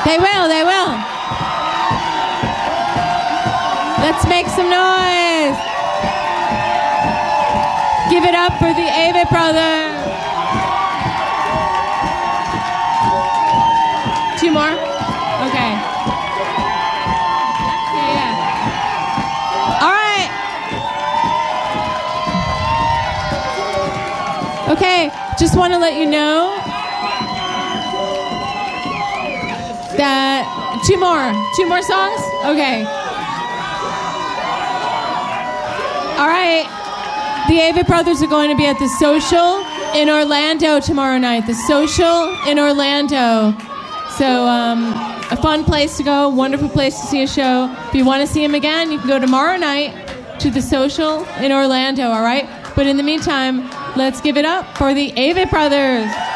They will. Let's make some noise. Give it up for the Avett Brothers. 2 more? Okay. Yeah. All right. Okay, just want to let you know that 2 more songs? Okay. All right. The Avett Brothers are going to be at the Social in Orlando tomorrow night. The Social in Orlando. So, a fun place to go, wonderful place to see a show. If you want to see them again, you can go tomorrow night to the Social in Orlando, all right? But in the meantime, let's give it up for the Avett Brothers.